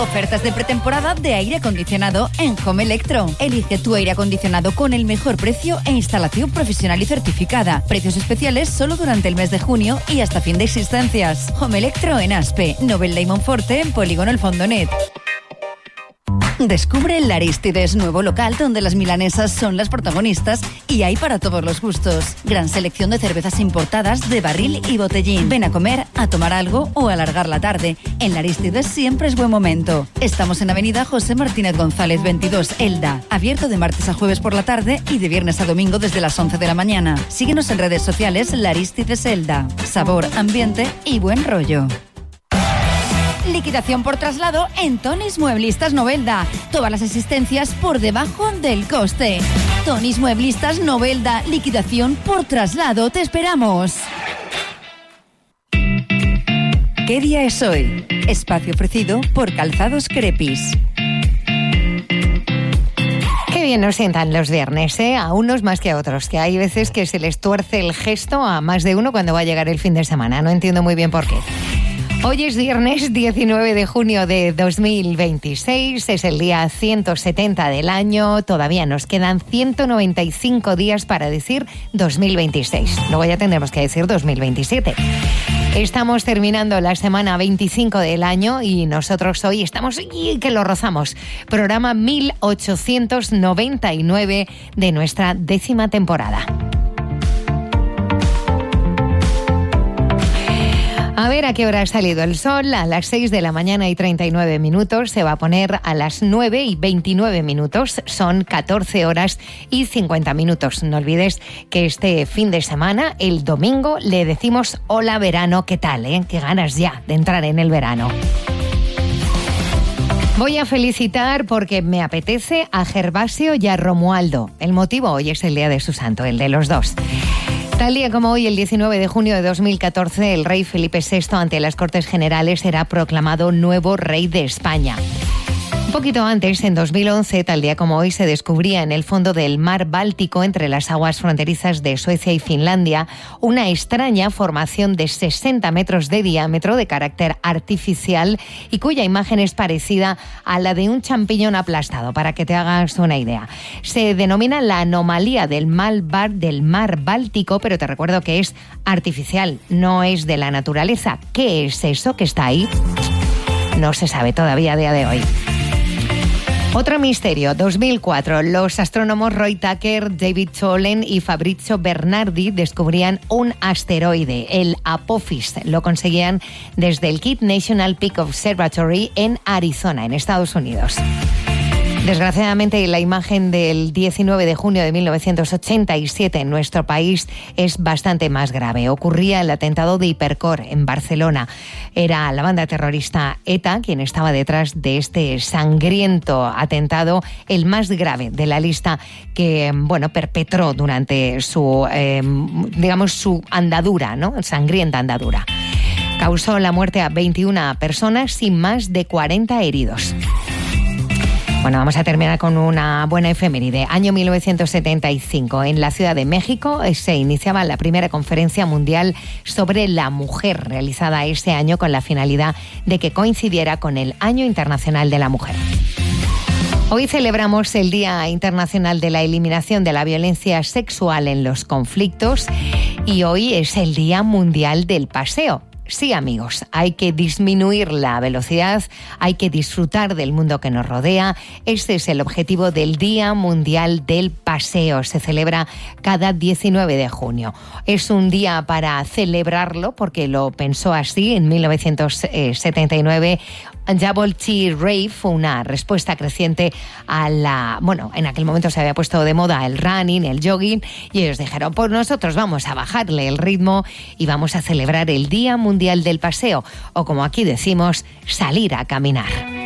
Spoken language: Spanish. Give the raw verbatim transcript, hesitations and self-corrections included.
Ofertas de pretemporada de aire acondicionado en Home Electro. Elige tu aire acondicionado con el mejor precio e instalación profesional y certificada. Precios especiales solo durante el mes de junio y hasta fin de existencias. Home Electro en Aspe, Novelda y Monforte en Polígono El Fondonet. Descubre el Arístides, nuevo local donde las milanesas son las protagonistas y hay para todos los gustos. Gran selección de cervezas importadas de barril y botellín. Ven a comer, a tomar algo o a alargar la tarde. En el Arístides siempre es buen momento. Estamos en Avenida José Martínez González veintidós, Elda. Abierto de martes a jueves por la tarde y de viernes a domingo desde las once de la mañana. Síguenos en redes sociales La Arístides Elda. Sabor, ambiente y buen rollo. Liquidación por traslado en Tonis Mueblistas Novelda. Todas las existencias por debajo del coste. Tonis Mueblistas Novelda. Liquidación por traslado. Te esperamos. ¿Qué día es hoy? Espacio ofrecido por Calzados Crepis. Qué bien nos sientan los viernes, ¿eh? A unos más que a otros, que hay veces que se les tuerce el gesto a más de uno cuando va a llegar el fin de semana. No entiendo muy bien por qué. Hoy es viernes diecinueve de junio de dos mil veintiséis, es el día ciento setenta del año, todavía nos quedan ciento noventa y cinco días para decir dos mil veintiséis, luego ya tendremos que decir dos mil veintisiete. Estamos terminando la semana veinticinco del año y nosotros hoy estamos y que lo rozamos, programa mil ochocientos noventa y nueve de nuestra décima temporada. A ver a qué hora ha salido el sol. A las seis de la mañana y treinta y nueve minutos. Se va a poner a las nueve y veintinueve minutos. Son catorce horas y cincuenta minutos. No olvides que este fin de semana, el domingo, le decimos hola verano. ¿Qué tal, eh? Qué ganas ya de entrar en el verano. Voy a felicitar porque me apetece a Gervasio y a Romualdo. El motivo hoy es el día de su santo, el de los dos. Tal día como hoy, el diecinueve de junio de dos mil catorce, el rey Felipe sexto ante las Cortes Generales será proclamado nuevo rey de España. Un poquito antes, en dos mil once, tal día como hoy, se descubría en el fondo del mar Báltico, entre las aguas fronterizas de Suecia y Finlandia, una extraña formación de sesenta metros de diámetro de carácter artificial y cuya imagen es parecida a la de un champiñón aplastado, para que te hagas una idea. Se denomina la anomalía del mar, del mar Báltico, pero te recuerdo que es artificial, no es de la naturaleza. ¿Qué es eso que está ahí? No se sabe todavía a día de hoy. Otro misterio, dos mil cuatro, los astrónomos Roy Tucker, David Chollen y Fabrizio Bernardi descubrían un asteroide, el Apophis. Lo conseguían desde el Kitt National Peak Observatory en Arizona, en Estados Unidos. Desgraciadamente, la imagen del diecinueve de junio de mil novecientos ochenta y siete en nuestro país es bastante más grave. Ocurría el atentado de Hipercor en Barcelona. Era la banda terrorista ETA quien estaba detrás de este sangriento atentado, el más grave de la lista que, bueno, perpetró durante su, eh, digamos, su andadura, ¿no? Sangrienta andadura. Causó la muerte a veintiuna personas y más de cuarenta heridos. Bueno, vamos a terminar con una buena efeméride. Año mil novecientos setenta y cinco, en la Ciudad de México se iniciaba la primera conferencia mundial sobre la mujer, realizada ese año con la finalidad de que coincidiera con el Año Internacional de la Mujer. Hoy celebramos el Día Internacional de la Eliminación de la Violencia Sexual en los Conflictos y hoy es el Día Mundial del Paseo. Sí, amigos, hay que disminuir la velocidad, hay que disfrutar del mundo que nos rodea. Este es el objetivo del Día Mundial del Paseo. Se celebra cada diecinueve de junio. Es un día para celebrarlo porque lo pensó así en mil novecientos setenta y nueve. Double T Rave fue una respuesta creciente a la... Bueno, en aquel momento se había puesto de moda el running, el jogging, y ellos dijeron, pues nosotros vamos a bajarle el ritmo y vamos a celebrar el Día Mundial del Paseo, o como aquí decimos, salir a caminar.